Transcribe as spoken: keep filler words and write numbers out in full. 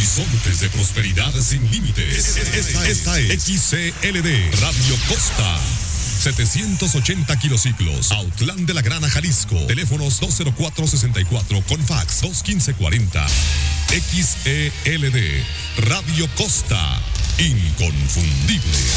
Horizontes de prosperidad sin límites. Esta, esta es X C L D Radio Costa. setecientos ochenta kilociclos, Autlán de la Grana, Jalisco. Teléfonos dos cero cuatro sesenta y cuatro con fax dos quince cuarenta. X E L D Radio Costa, inconfundible.